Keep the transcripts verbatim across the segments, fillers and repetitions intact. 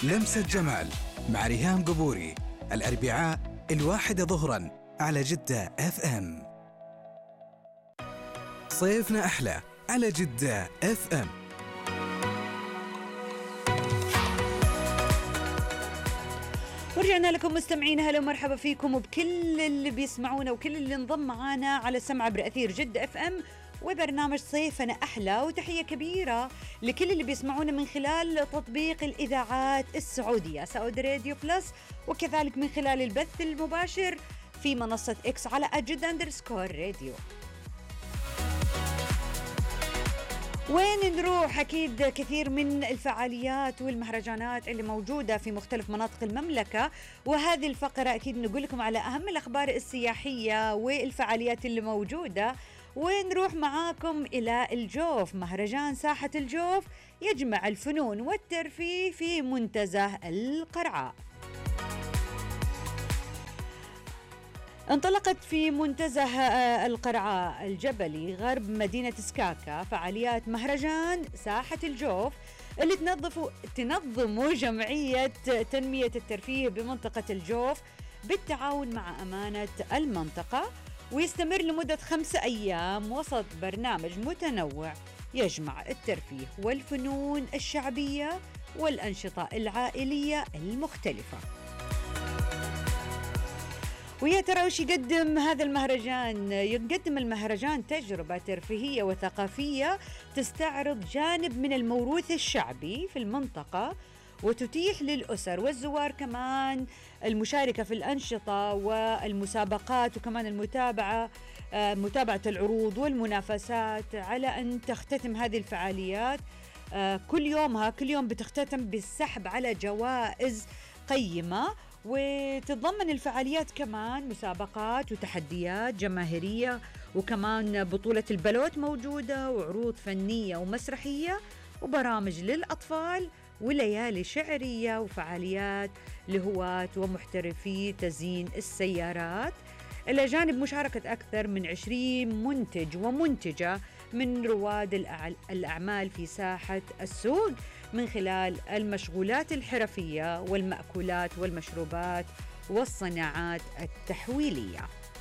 لمسة جمال مع ريهام قبوري الأربعاء الواحدة ظهرا على جدة اف ام. صيفنا أحلى على جدة اف ام. ورجعنا لكم مستمعين، هلا ومرحبا فيكم وبكل اللي بيسمعونا وكل اللي انضم معانا على سمع برأثير جدة اف ام وبرنامج صيفنا أحلى. وتحية كبيرة لكل اللي بيسمعونا من خلال تطبيق الإذاعات السعودية سعودي راديو بلس، وكذلك من خلال البث المباشر في منصة إكس على أجد أندرسكور راديو. وين نروح؟ أكيد كثير من الفعاليات والمهرجانات اللي موجودة في مختلف مناطق المملكة، وهذه الفقرة أكيد نقول لكم على أهم الأخبار السياحية والفعاليات اللي موجودة. ونروح معاكم إلى الجوف. مهرجان ساحة الجوف يجمع الفنون والترفيه في منتزه القرعاء. انطلقت في منتزه القرعاء الجبلي غرب مدينة سكاكا فعاليات مهرجان ساحة الجوف اللي تنظف تنظم جمعية تنمية الترفيه بمنطقة الجوف بالتعاون مع أمانة المنطقة، ويستمر لمدة خمسة أيام وسط برنامج متنوع يجمع الترفيه والفنون الشعبية والأنشطة العائلية المختلفة. ويا ترى وش يقدم هذا المهرجان؟ يقدم المهرجان تجربة ترفيهية وثقافية تستعرض جانب من الموروث الشعبي في المنطقة، وتتيح للأسر والزوار كمان المشاركة في الأنشطة والمسابقات، وكمان المتابعة متابعة العروض والمنافسات، على أن تختتم هذه الفعاليات كل يومها كل يوم بتختتم بالسحب على جوائز قيمة. وتتضمن الفعاليات كمان مسابقات وتحديات جماهيرية، وكمان بطولة البلوت موجودة، وعروض فنية ومسرحية، وبرامج للأطفال، وليالي شعرية، وفعاليات لهواة ومحترفي تزيين السيارات، إلى جانب مشاركة أكثر من عشرين منتج ومنتجة من رواد الأعمال في ساحة السوق من خلال المشغولات الحرفية والمأكولات والمشروبات والصناعات التحويلية.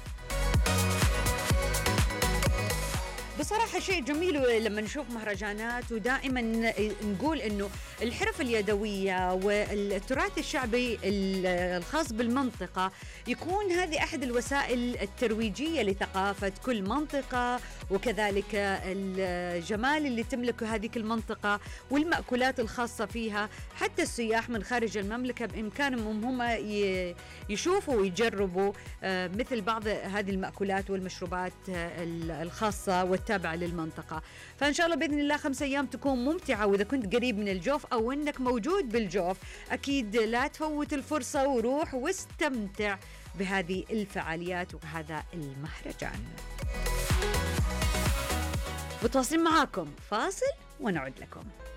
بصراحة شيء جميل لما نشوف مهرجانات، ودائما نقول إنه الحرف اليدوية والتراث الشعبي الخاص بالمنطقة يكون هذه أحد الوسائل الترويجية لثقافة كل منطقة، وكذلك الجمال اللي تملكه هذه المنطقة والمأكولات الخاصة فيها. حتى السياح من خارج المملكة بإمكانهم هم يشوفوا ويجربوا مثل بعض هذه المأكولات والمشروبات الخاصة والتابعة للمنطقة. فإن شاء الله بإذن الله خمسة أيام تكون ممتعة، وإذا كنت قريب من الجوف أو إنك موجود بالجوف أكيد لا تفوت الفرصة وروح واستمتع بهذه الفعاليات وهذا المهرجان. بتواصل معاكم فاصل ونعود لكم.